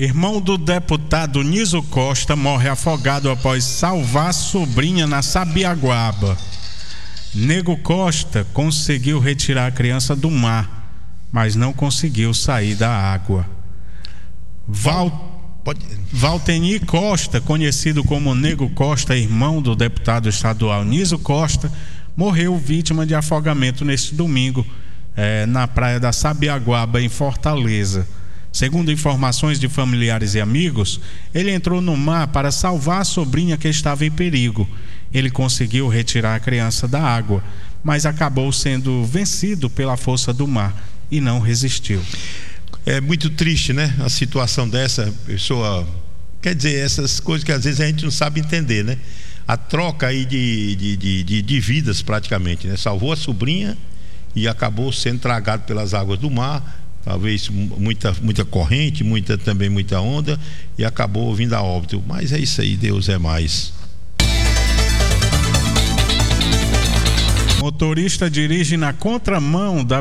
Irmão do deputado Niso Costa morre afogado após salvar sobrinha na Sabiaguaba. Nego Costa conseguiu retirar a criança do mar, mas não conseguiu sair da água. Valteni Costa, conhecido como Nego Costa, irmão do deputado estadual Niso Costa, morreu vítima de afogamento neste domingo na praia da Sabiaguaba, em Fortaleza. Segundo informações de familiares e amigos, ele entrou no mar para salvar a sobrinha que estava em perigo. Ele conseguiu retirar a criança da água, mas acabou sendo vencido pela força do mar e não resistiu. É muito triste, né? A situação dessa pessoa, quer dizer, essas coisas que às vezes a gente não sabe entender, né? A troca aí de vidas praticamente, né? Salvou a sobrinha e acabou sendo tragado pelas águas do mar. Talvez muita corrente, muita onda, e acabou vindo a óbito. Mas é isso aí, Deus é mais. Motorista dirige na contramão da